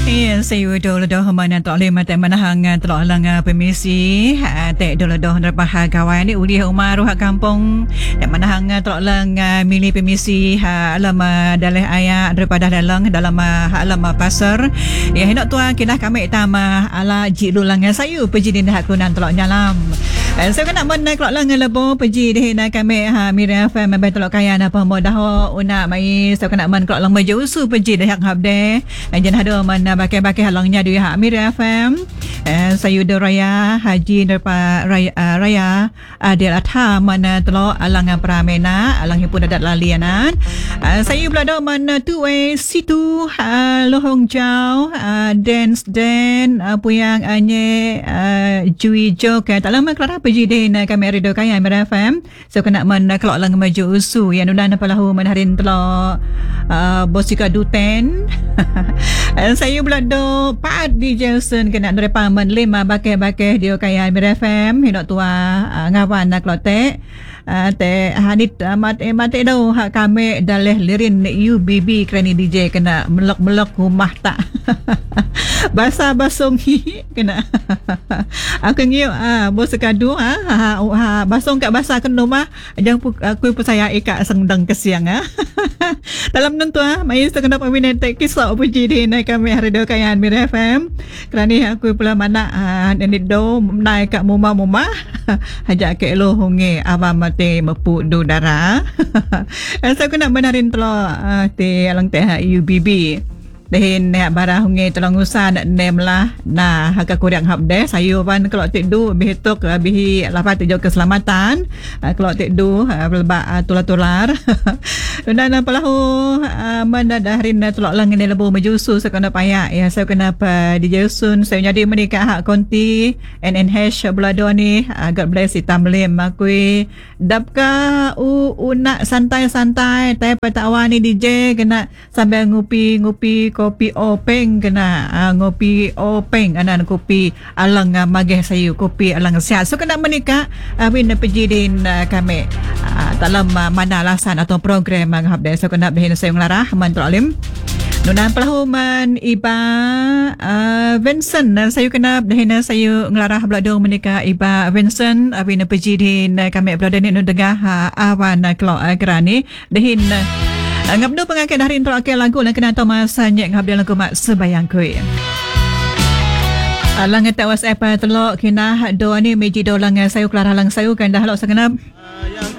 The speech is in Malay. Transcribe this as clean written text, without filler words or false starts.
Ya, saya doh mana tak boleh mata manahang telok lang permisi tek doh nerpah kawan ni uli Umar hak kampung tek manahang telok lang milih permisi alam dalih ayat daripada dalam alam pasar ya hendak tua kinah kami tama ala jilu lang sayu pergi din hak kunan telok nyalam. Saya kena mana kelak lang lebo pergi di nak kami Mira FM mai telok kaya apa modah una mai saya kena man kelak lang maju usu pergi dah hak habde jan hado mana bakai halangnya di hak Mira FM Sayuda Raya Haji Nerpa Raya Adil Atha mana telok alang Pramena alang pun adat lalianan saya belada mana tu situ Lohong Jau dance dan puyang anye Jui Jo kan tak lama kelara pergi deh kami radio kaya Mira FM so kena mana kelok lang maju usu yang nulan palahu manharin telok Bosika Duten saya belada Pak di Jason kena nerpa man lima bakai dia kaya Mira FM hidup tua ngawan nak lotek te hanit mate dah hak kami daleh lirin UBB kerani DJ kena melok rumah tak basa basongi kena aku ngiu bos kadu basong kat basa kan rumah jangan aku percaya ika sengdang kesiang dalam nentu mai kena pemina tek kisah puji di naik kami radio kaya Mira FM kerani aku pula mana dan do naik kat mumah hajak ke lo honge aba mate mepu do dara saya kena benarin telo te alang teh UBB dahin nak barang hunge tolong usah nak nemlah nah hak kurang habde sayu pan kalau tidu behitok bihi lapat tujuh keselamatan kalau tidu belba tular dan apalahu mana dahin tolak lang ni lebu majusu sekena paya ya saya kenapa di Jason saya jadi menikah hak konti NNH belado ni God bless itamlim aku dapka nak santai-santai tapi petawa ni DJ kena sambil ngupi kopi openg kena ngopi openg anan kopi alang mageh sayu kopi alang sihat so kena menikah win pergi din kami dalam mana alasan atau program habde so kena behin saya ngelarah mantul alim nunan pelahuman iba Vincent saya kena behin saya ngelarah belado menikah iba Vincent win pergi din kami belado ni nudegah awan kelok kerani dehin ngabdo pengakit hari intro akil lagu lang kena Thomas nyek ngabdo lagu mak sebayang kuy alang tak WhatsApp telok kena do ni meji do lang sayu kelara lang sayu kan dah lok segenap